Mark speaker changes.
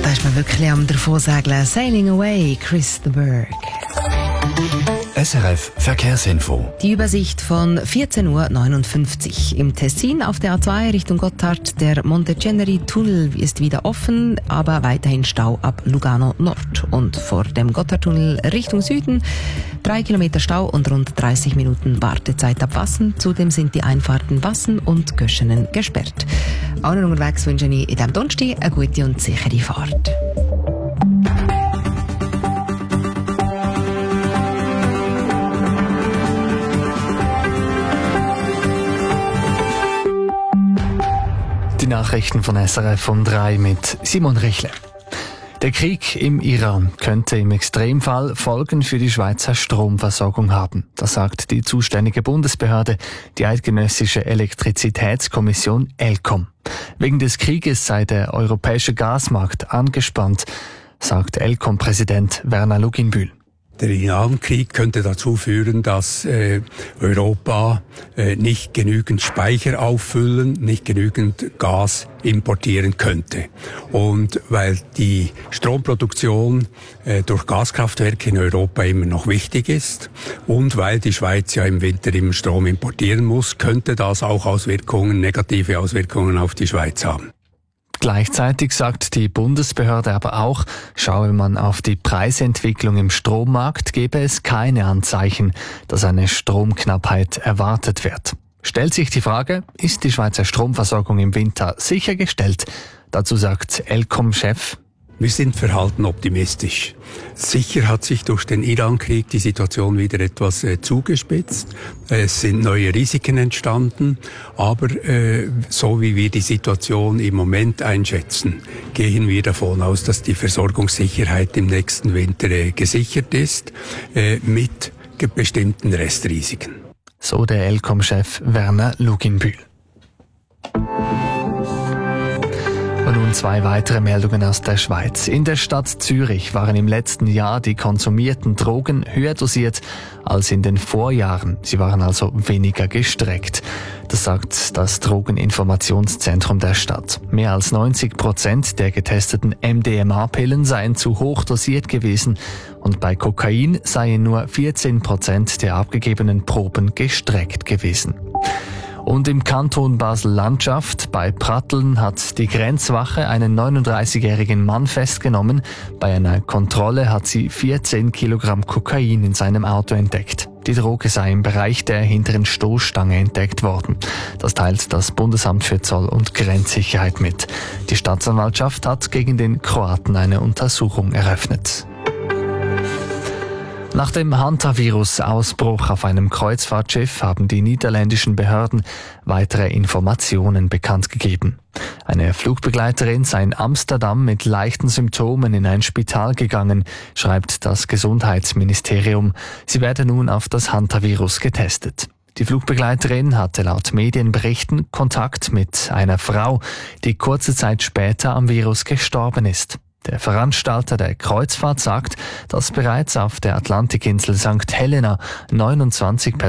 Speaker 1: Da ist man wirklich am Davonsegeln. Sailing Away, Chris de Burgh.
Speaker 2: SRF Verkehrsinfo.
Speaker 1: Die Übersicht von 14:59 Uhr. Im Tessin auf der A2 Richtung Gotthard. Der Monteceneri-Tunnel ist wieder offen, aber weiterhin Stau ab Lugano Nord. Und vor dem Gotthardtunnel Richtung Süden 3 Kilometer Stau und rund 30 Minuten Wartezeit ab Wassen. Zudem sind die Einfahrten Wassen und Göschenen gesperrt. Allen unterwegs wünsche ich in diesem Donnerstag eine gute und sichere Fahrt.
Speaker 3: Die Nachrichten von SRF um 3 mit Simon Richle. Der Krieg im Iran könnte im Extremfall Folgen für die Schweizer Stromversorgung haben. Das sagt die zuständige Bundesbehörde, die Eidgenössische Elektrizitätskommission ElCom. Wegen des Krieges sei der europäische Gasmarkt angespannt, sagt ElCom-Präsident Werner Luginbühl.
Speaker 4: Der Irankrieg könnte dazu führen, dass Europa nicht genügend Speicher auffüllen, nicht genügend Gas importieren könnte. Und weil die Stromproduktion durch Gaskraftwerke in Europa immer noch wichtig ist und weil die Schweiz ja im Winter immer Strom importieren muss, könnte das auch negative Auswirkungen auf die Schweiz haben.
Speaker 3: Gleichzeitig sagt die Bundesbehörde aber auch, schaue man auf die Preisentwicklung im Strommarkt, gebe es keine Anzeichen, dass eine Stromknappheit erwartet wird. Stellt sich die Frage, ist die Schweizer Stromversorgung im Winter sichergestellt? Dazu sagt ElCom-Chef:
Speaker 4: Wir sind verhalten optimistisch. Sicher hat sich durch den Irankrieg die Situation wieder etwas zugespitzt. Es sind neue Risiken entstanden. Aber so wie wir die Situation im Moment einschätzen, gehen wir davon aus, dass die Versorgungssicherheit im nächsten Winter gesichert ist, mit bestimmten Restrisiken.
Speaker 3: So der ElCom-Chef Werner Luginbühl. Und nun 2 weitere Meldungen aus der Schweiz. In der Stadt Zürich waren im letzten Jahr die konsumierten Drogen höher dosiert als in den Vorjahren. Sie waren also weniger gestreckt. Das sagt das Drogeninformationszentrum der Stadt. Mehr als 90% der getesteten MDMA-Pillen seien zu hoch dosiert gewesen und bei Kokain seien nur 14% der abgegebenen Proben gestreckt gewesen. Und im Kanton Basel-Landschaft bei Pratteln hat die Grenzwache einen 39-jährigen Mann festgenommen. Bei einer Kontrolle hat sie 14 Kilogramm Kokain in seinem Auto entdeckt. Die Droge sei im Bereich der hinteren Stoßstange entdeckt worden. Das teilt das Bundesamt für Zoll- und Grenzsicherheit mit. Die Staatsanwaltschaft hat gegen den Kroaten eine Untersuchung eröffnet. Nach dem Hantavirus-Ausbruch auf einem Kreuzfahrtschiff haben die niederländischen Behörden weitere Informationen bekannt gegeben. Eine Flugbegleiterin sei in Amsterdam mit leichten Symptomen in ein Spital gegangen, schreibt das Gesundheitsministerium. Sie werde nun auf das Hantavirus getestet. Die Flugbegleiterin hatte laut Medienberichten Kontakt mit einer Frau, die kurze Zeit später am Virus gestorben ist. Der Veranstalter der Kreuzfahrt sagt, dass bereits auf der Atlantikinsel St. Helena 29